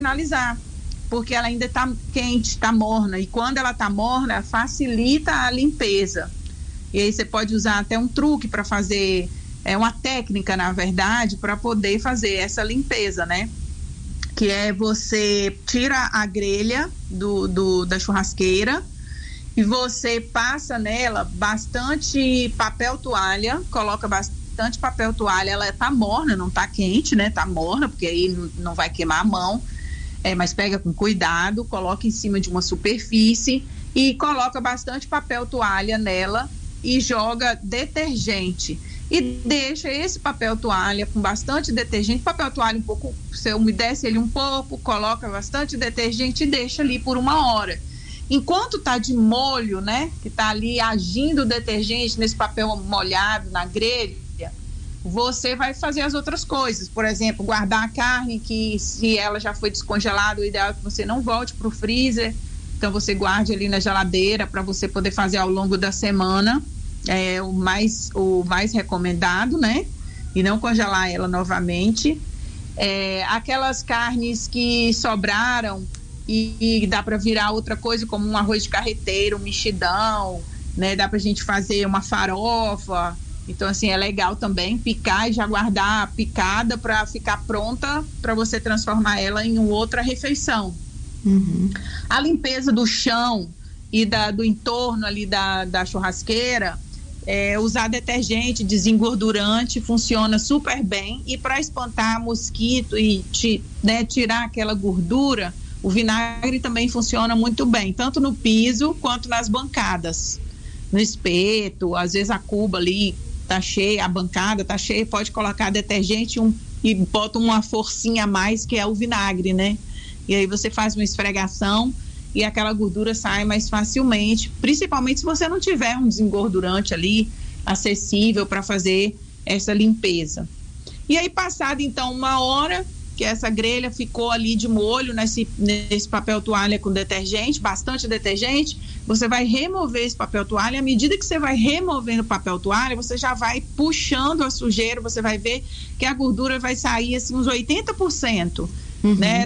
finalizar, porque ela ainda está quente, está morna, e quando ela está morna, facilita a limpeza. E aí você pode usar até um truque para fazer, uma técnica, na verdade, para poder fazer essa limpeza, né? Que é você tira a grelha da churrasqueira e você passa nela bastante papel toalha, coloca bastante papel toalha, ela tá morna, não tá quente, né? Tá morna, porque aí não vai queimar a mão, mas pega com cuidado, coloca em cima de uma superfície e coloca bastante papel toalha nela e joga detergente. E deixa esse papel toalha com bastante detergente, papel toalha um pouco, você umedece ele um pouco, coloca bastante detergente e deixa ali por 1 hora. Enquanto tá de molho, né, que tá ali agindo o detergente nesse papel molhado na grelha, você vai fazer as outras coisas. Por exemplo, guardar a carne, que se ela já foi descongelada, o ideal é que você não volte pro freezer, então você guarde ali na geladeira para você poder fazer ao longo da semana. O mais recomendado, né? E não congelar ela novamente. Aquelas carnes que sobraram e dá para virar outra coisa, como um arroz de carreteiro, um mexidão, né? Dá pra gente fazer uma farofa. Então, assim, é legal também picar e já guardar picada para ficar pronta para você transformar ela em outra refeição. Uhum. A limpeza do chão e do entorno ali da churrasqueira, usar detergente desengordurante funciona super bem, e para espantar mosquito e tirar aquela gordura, o vinagre também funciona muito bem, tanto no piso quanto nas bancadas, no espeto. Às vezes a cuba ali tá cheia, a bancada tá cheia, pode colocar detergente e bota uma forcinha a mais, que é o vinagre, né? E aí você faz uma esfregação e aquela gordura sai mais facilmente, principalmente se você não tiver um desengordurante ali acessível para fazer essa limpeza. E aí, passado então 1 hora, que essa grelha ficou ali de molho nesse papel toalha com detergente, bastante detergente, você vai remover esse papel toalha. À medida que você vai removendo o papel toalha, você já vai puxando a sujeira, você vai ver que a gordura vai sair assim uns 80%. Uhum. Né?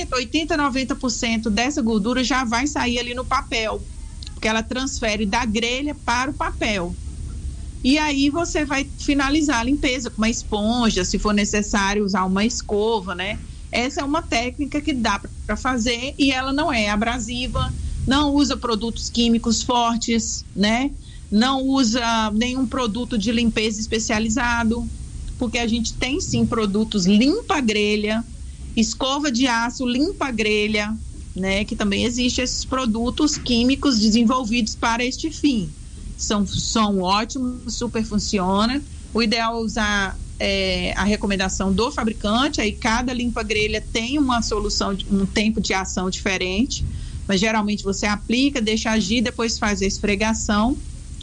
90% dessa gordura já vai sair ali no papel, porque ela transfere da grelha para o papel. E aí você vai finalizar a limpeza com uma esponja, se for necessário usar uma escova, né? Essa é uma técnica que dá para fazer e ela não é abrasiva, não usa produtos químicos fortes, né? Não usa nenhum produto de limpeza especializado, porque a gente tem sim produtos limpa-grelha, escova de aço limpa-grelha, né? Que também existem esses produtos químicos desenvolvidos para este fim. São ótimos, super funciona. O ideal é usar a recomendação do fabricante, aí cada limpa-grelha tem uma solução, um tempo de ação diferente, mas geralmente você aplica, deixa agir, depois faz a esfregação.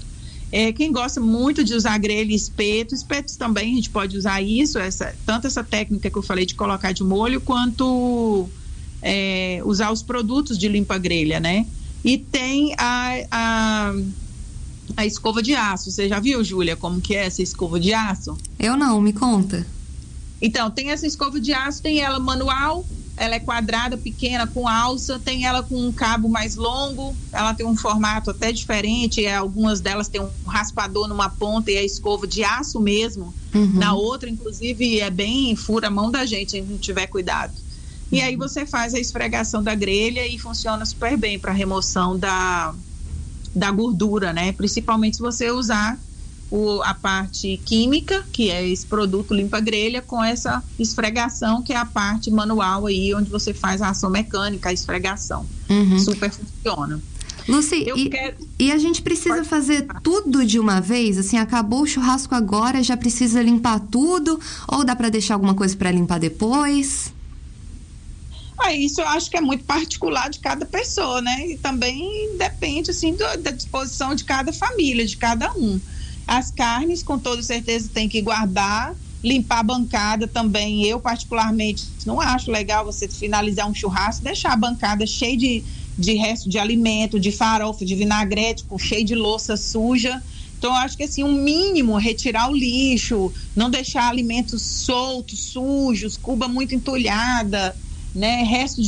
Quem gosta muito de usar grelha e espetos também, a gente pode usar isso, tanto essa técnica que eu falei de colocar de molho, quanto usar os produtos de limpa-grelha, né? E tem a escova de aço. Você já viu, Júlia, como que é essa escova de aço? Eu não, me conta. Então, tem essa escova de aço, tem ela manual, ela é quadrada, pequena, com alça, tem ela com um cabo mais longo, ela tem um formato até diferente, algumas delas tem um raspador numa ponta e a escova de aço mesmo, na outra, inclusive, fura a mão da gente, se não tiver cuidado. E aí você faz a esfregação da grelha e funciona super bem para remoção da gordura, né? Principalmente se você usar a parte química, que é esse produto limpa-grelha, com essa esfregação, que é a parte manual aí, onde você faz a ação mecânica, a esfregação. Super funciona. Lucy, e a gente precisa fazer tudo de uma vez? Assim, acabou o churrasco agora, já precisa limpar tudo? Ou dá para deixar alguma coisa para limpar depois? Isso eu acho que é muito particular de cada pessoa, né? E também depende, assim, da disposição de cada família, de cada um. As carnes, com toda certeza, tem que guardar, limpar a bancada também. Eu, particularmente, não acho legal você finalizar um churrasco, deixar a bancada cheia de resto de alimento, de farofa, de vinagrete, cheio de louça suja. Então, eu acho que, assim, um mínimo, retirar o lixo, não deixar alimentos soltos, sujos, cuba muito entulhada, né, resto